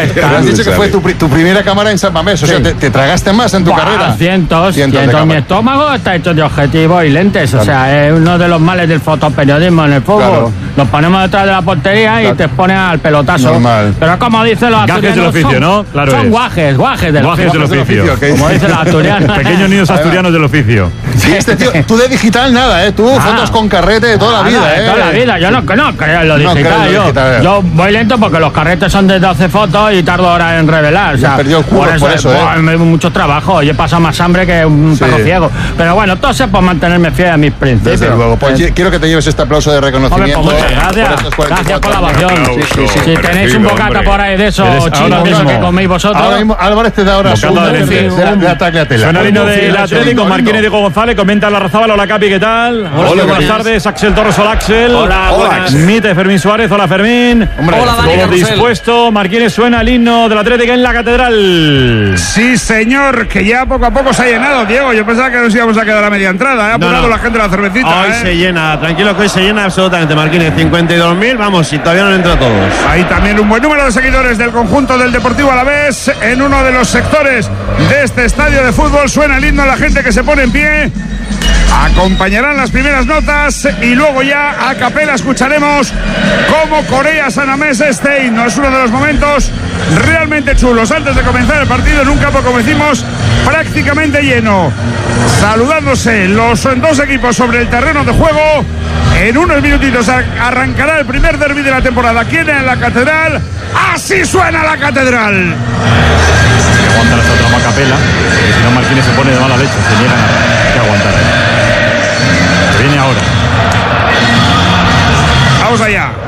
Has dicho que fue tu primera cámara en San Mamés. O sea, te tragaste más en tu carrera. Cientos. Mi estómago está hecho de objetivos y lentes. O sea, es uno de los males del fotoperiodismo en el fútbol. Claro. Nos ponemos detrás de la portería y te pones al pelotazo. Normal. Pero como dicen los asturianos, gajes del oficio, ¿no? Claro, son guajes del oficio. Como dicen los asturianos. Pequeños niños asturianos del oficio. Sí, este tío, tú de digital nada, tú fotos con carrete de toda la vida, De toda la vida, yo no creo en lo digital. Yo voy lento porque los carretes son de 12 fotos y tardo horas en revelar. O sea, perdió el culo por eso, mucho trabajo, yo he pasado más hambre que un perro ciego. Pero bueno, todo sea por mantenerme fiel a mis principios. Desde luego, pues quiero que te lleves este aplauso de reconocimiento. Hombre, pues muchas gracias. Gracias por la ovación. Si tenéis un bocata por ahí de eso, chino mismo que coméis vosotros. Ahora mismo Álvarez te da ahora de ataque a tela. Suena el himno del Atlético, Marquín y Diego González, comenta la Razabal. Hola Capi, ¿qué tal? Hola, buenas tardes. Axel Torres, hola Axel. Hola. Mite Fermín Suárez, hola Fermín. Hola Dani. Todo dispuesto, Marquín, suena el himno del Atlético en la Catedral. Sí, señor, que ya poco a poco se ha llenado, Diego. Yo pensaba que nos íbamos a quedar a media entrada. Ha apurado la gente la cervecita. Hoy se llena, tranquilo que hoy se llena absolutamente, Marquínez. 52.000, vamos, y todavía no entra todos. Hay también un buen número de seguidores del conjunto del Deportivo Alavés en uno de los sectores de este estadio de fútbol. Suena el himno, la gente que se pone en pie. Acompañarán las primeras notas y luego ya a capela escucharemos cómo corea San Mamés este himno. Es uno de los momentos realmente chulos antes de comenzar el partido en un campo, como decimos, prácticamente lleno. Saludándose los dos equipos sobre el terreno de juego. En unos minutitos arrancará el primer derbi de la temporada aquí en la Catedral. ¡Así suena la Catedral! Aguantar esta otra macapela, porque si no Marquínez se pone de mala leche, se niegan a aguantar. Viene ahora. Vamos allá.